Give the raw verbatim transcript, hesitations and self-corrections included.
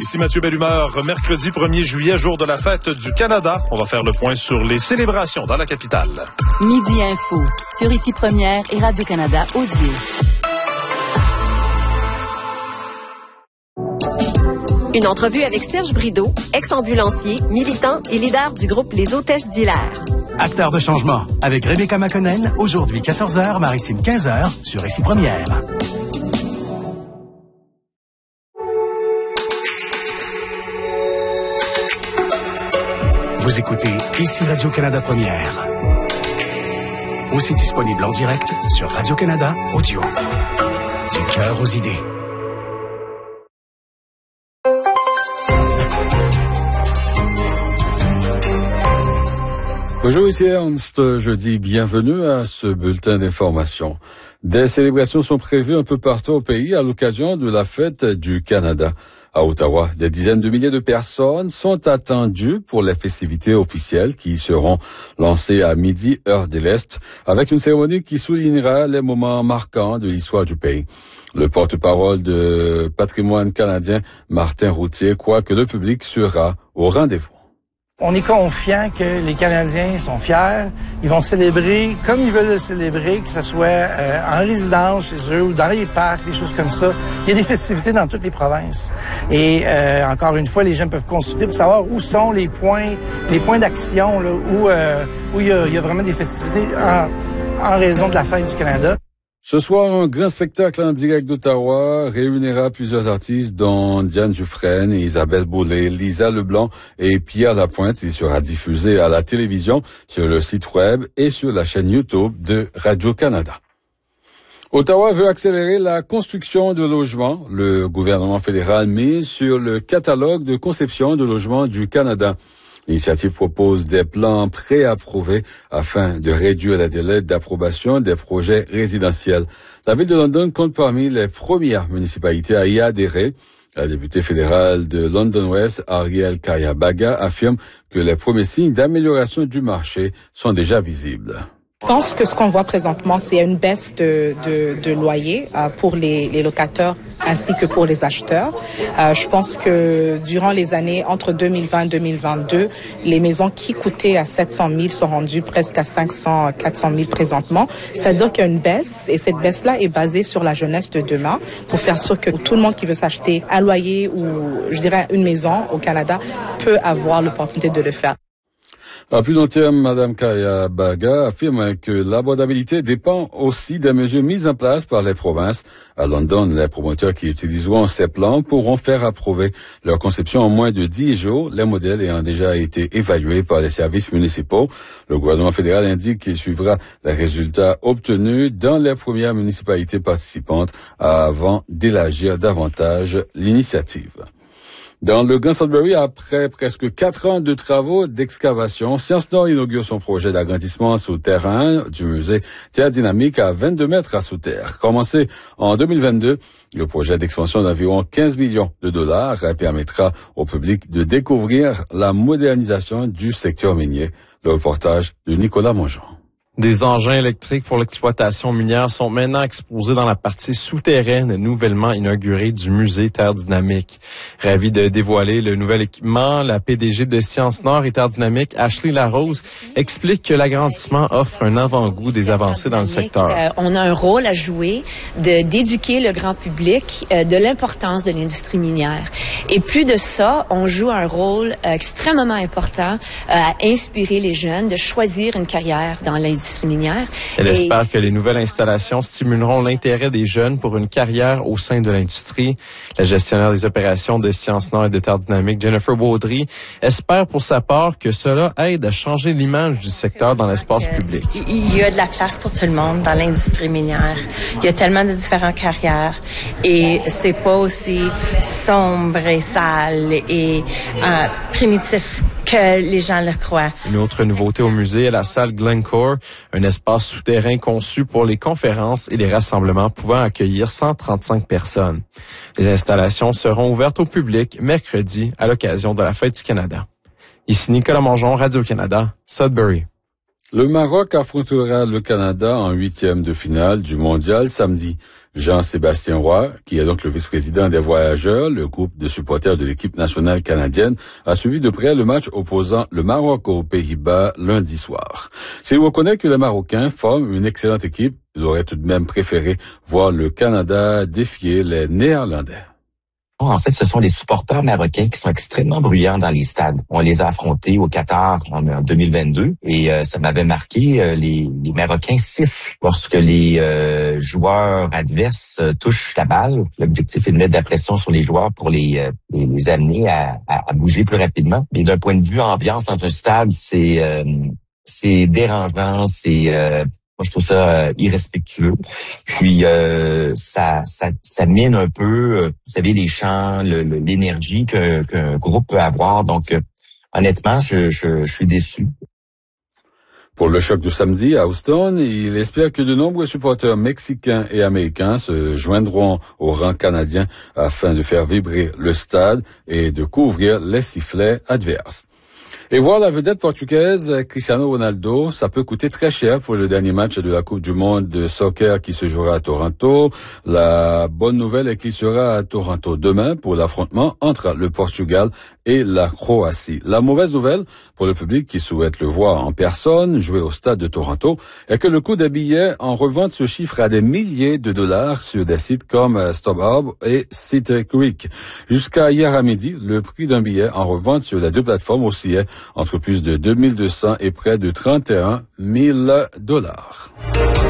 Ici Mathieu Bellumeur, mercredi premier juillet, jour de la fête du Canada. On va faire le point sur les célébrations dans la capitale. Midi Info, sur Ici Première et Radio-Canada Audio. Une entrevue avec Serge Brideau, ex-ambulancier, militant et leader du groupe Les Hôtesses d'Hilaire. Acteur de changement, avec Rebecca McConnell, aujourd'hui quatorze heures, Maritime quinze heures, sur Ici Première. Vous écoutez Ici Radio-Canada Première. Aussi disponible en direct sur Radio-Canada Audio. Du cœur aux idées. Bonjour, ici Ernst. Je dis bienvenue à ce bulletin d'information. Des célébrations sont prévues un peu partout au pays à l'occasion de la fête du Canada. À Ottawa, des dizaines de milliers de personnes sont attendues pour les festivités officielles qui seront lancées à midi, heure de l'Est, avec une cérémonie qui soulignera les moments marquants de l'histoire du pays. Le porte-parole de Patrimoine canadien, Martin Routier, croit que le public sera au rendez-vous. On est confiant que les Canadiens sont fiers. Ils vont célébrer comme ils veulent le célébrer, que ce soit euh, en résidence chez eux ou dans les parcs, des choses comme ça. Il y a des festivités dans toutes les provinces. Et euh, encore une fois, les gens peuvent consulter pour savoir où sont les points, les points d'action là, où euh, où il y a, il y a vraiment des festivités en, en raison de la fête du Canada. Ce soir, un grand spectacle en direct d'Ottawa réunira plusieurs artistes dont Diane Dufresne, Isabelle Boulay, Lisa Leblanc et Pierre Lapointe. Il sera diffusé à la télévision, sur le site web et sur la chaîne YouTube de Radio-Canada. Ottawa veut accélérer la construction de logements. Le gouvernement fédéral mise sur le catalogue de conception de logements du Canada. L'initiative propose des plans préapprouvés afin de réduire les délais d'approbation des projets résidentiels. La ville de London compte parmi les premières municipalités à y adhérer. La députée fédérale de London West, Ariel Kaya-Baga, affirme que les premiers signes d'amélioration du marché sont déjà visibles. Je pense que ce qu'on voit présentement, c'est une baisse de, de, de loyer euh, pour les, les locataires ainsi que pour les acheteurs. Euh, je pense que durant les années entre deux mille vingt et deux mille vingt-deux, les maisons qui coûtaient à sept cent mille sont rendues presque à cinq cents à quatre cent mille présentement. C'est-à-dire qu'il y a une baisse et cette baisse-là est basée sur la jeunesse de demain pour faire sûr que tout le monde qui veut s'acheter un loyer ou, je dirais, une maison au Canada peut avoir l'opportunité de le faire. À plus long terme, Mme Kaya-Baga affirme que l'abordabilité dépend aussi des mesures mises en place par les provinces. À London, les promoteurs qui utiliseront ces plans pourront faire approuver leur conception en moins de dix jours, les modèles ayant déjà été évalués par les services municipaux. Le gouvernement fédéral indique qu'il suivra les résultats obtenus dans les premières municipalités participantes avant d'élargir davantage l'initiative. Dans le Grand Sudbury, après presque quatre ans de travaux d'excavation, Sciences Nord inaugure son projet d'agrandissement souterrain du musée Terre Dynamique à vingt-deux mètres à sous-terre. Commencé en deux mille vingt-deux, le projet d'expansion d'environ quinze millions de dollars permettra au public de découvrir la modernisation du secteur minier. Le reportage de Nicolas Mongeon. Des engins électriques pour l'exploitation minière sont maintenant exposés dans la partie souterraine nouvellement inaugurée du musée Terre Dynamique. Ravi de dévoiler le nouvel équipement, la P D G de Sciences Nord et Terre Dynamique, Ashley Larose, explique que l'agrandissement offre un avant-goût des avancées dans le secteur. Euh, on a un rôle à jouer de d'éduquer le grand public euh, de l'importance de l'industrie minière. Et plus de ça, on joue un rôle euh, extrêmement important euh, à inspirer les jeunes de choisir une carrière dans l'industrie minière. Elle Et espère que les nouvelles installations stimuleront l'intérêt des jeunes pour une carrière au sein de l'industrie. La gestionnaire des opérations de Sciences Nord et de Terre Dynamique, Jennifer Baudry, espère pour sa part que cela aide à changer l'image du secteur dans l'espace public. Il y a de la place pour tout le monde dans l'industrie minière. Il y a tellement de différentes carrières et c'est pas aussi sombre et sale et euh, primitif que les gens le croient. Une autre nouveauté au musée est la salle Glencore, un espace souterrain conçu pour les conférences et les rassemblements pouvant accueillir cent trente-cinq personnes. Les installations seront ouvertes au public mercredi à l'occasion de la Fête du Canada. Ici Nicolas Mongeon, Radio-Canada, Sudbury. Le Maroc affrontera le Canada en huitième de finale du mondial samedi. Jean-Sébastien Roy, qui est donc le vice-président des Voyageurs, le groupe de supporters de l'équipe nationale canadienne, a suivi de près le match opposant le Maroc aux Pays-Bas lundi soir. S'il reconnaît que les Marocains forment une excellente équipe, il aurait tout de même préféré voir le Canada défier les Néerlandais. En fait, ce sont les supporters marocains qui sont extrêmement bruyants dans les stades. On les a affrontés au Qatar en deux mille vingt-deux et euh, ça m'avait marqué. Euh, les, les Marocains sifflent lorsque les euh, joueurs adverses euh, touchent la balle. L'objectif est de mettre de la pression sur les joueurs pour les, euh, les, les amener à, à, à bouger plus rapidement. Mais d'un point de vue ambiance dans un stade, c'est euh, c'est dérangeant, c'est euh, moi, je trouve ça euh, irrespectueux. Puis euh, ça, ça, ça mine un peu, euh, vous savez, les chants, le, le, l'énergie qu'un, qu'un groupe peut avoir. Donc, euh, honnêtement, je, je, je suis déçu. Pour le choc de samedi à Houston, il espère que de nombreux supporters mexicains et américains se joindront au rang canadien afin de faire vibrer le stade et de couvrir les sifflets adverses. Et voir la vedette portugaise Cristiano Ronaldo, ça peut coûter très cher pour le dernier match de la Coupe du monde de soccer qui se jouera à Toronto. La bonne nouvelle est qu'il sera à Toronto demain pour l'affrontement entre le Portugal et la Croatie. La mauvaise nouvelle pour le public qui souhaite le voir en personne jouer au stade de Toronto est que le coût des billets en revente se chiffre à des milliers de dollars sur des sites comme StubHub et SeatGeek. Jusqu'à hier à midi, le prix d'un billet en revente sur les deux plateformes oscillait entre plus de deux mille deux cents et près de trente et un mille dollars.